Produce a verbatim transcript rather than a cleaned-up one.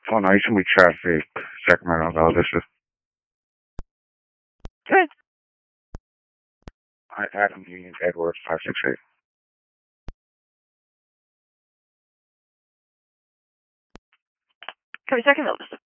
Oh, no, you should be traffic. Sacramento, though. This is. Good. I Adam Union Edwards five six eight. Copy second notice.